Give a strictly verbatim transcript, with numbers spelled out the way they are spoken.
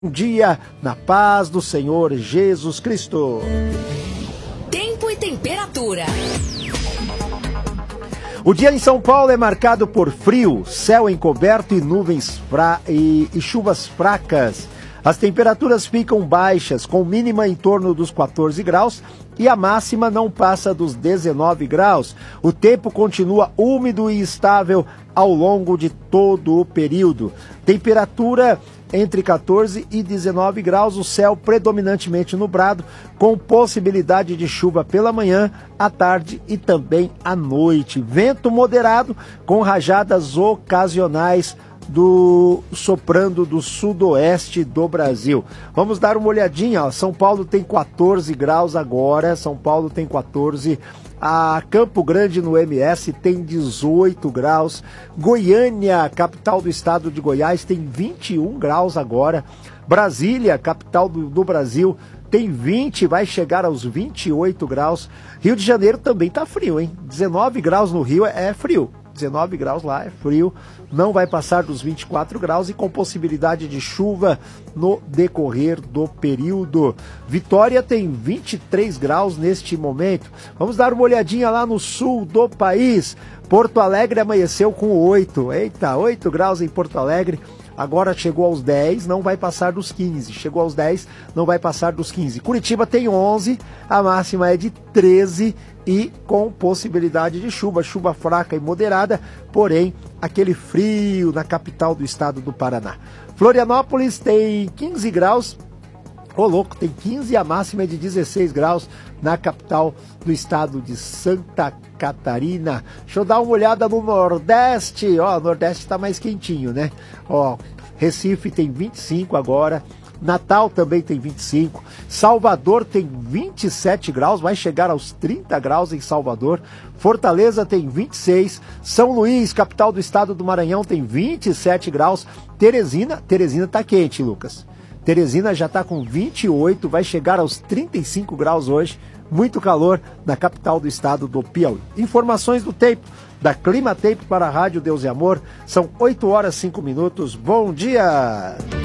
Um dia na paz do Senhor Jesus Cristo. Tempo e temperatura. O dia em São Paulo é marcado por frio, céu encoberto e nuvens fra... e... e chuvas fracas. As temperaturas ficam baixas, com mínima em torno dos quatorze graus e a máxima não passa dos dezenove graus. O tempo continua úmido e estável ao longo de todo o período. Temperatura entre quatorze e dezenove graus, o céu predominantemente nublado, com possibilidade de chuva pela manhã, à tarde e também à noite. Vento moderado, com rajadas ocasionais do soprando do sudoeste do Brasil. Vamos dar uma olhadinha, ó. São Paulo tem quatorze graus agora, São Paulo tem quatorze, a Campo Grande no M S tem dezoito graus, Goiânia, capital do estado de Goiás, tem vinte e um graus agora, Brasília, capital do, do Brasil, tem vinte, vai chegar aos vinte e oito graus, Rio de Janeiro também tá frio, hein? dezenove graus no Rio é, é frio. dezenove graus lá, é frio, não vai passar dos vinte e quatro graus e com possibilidade de chuva no decorrer do período. Vitória tem vinte e três graus neste momento. Vamos dar uma olhadinha lá no sul do país. Porto Alegre amanheceu com oito, eita, oito graus em Porto Alegre. Agora chegou aos dez, não vai passar dos quinze. Chegou aos dez, não vai passar dos quinze. Curitiba tem onze, a máxima é de treze e com possibilidade de chuva, chuva fraca e moderada, porém aquele frio na capital do estado do Paraná. Florianópolis tem quinze graus, ô louco, tem quinze e a máxima é de dezesseis graus na capital do estado de Santa Catarina. Deixa eu dar uma olhada no Nordeste, ó, o Nordeste tá mais quentinho, né? Ó, Recife tem vinte e cinco agora, Natal também tem vinte e cinco, Salvador tem vinte e sete graus, vai chegar aos trinta graus em Salvador, Fortaleza tem vinte e seis, São Luís, capital do estado do Maranhão, tem vinte e sete graus, Teresina, Teresina tá quente, Lucas. Teresina já está com vinte e oito, vai chegar aos trinta e cinco graus hoje, muito calor na capital do estado do Piauí. Informações do tempo, da Clima Tempo para a Rádio Deus e Amor, são oito horas e cinco minutos, bom dia!